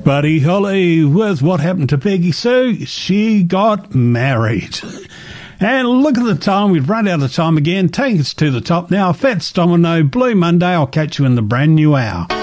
Buddy Holly with What Happened to Peggy Sue. She got married. And look at the time. We've run out of time again. Take us to the top now. Fats Domino, Blue Monday. I'll catch you in the brand new hour.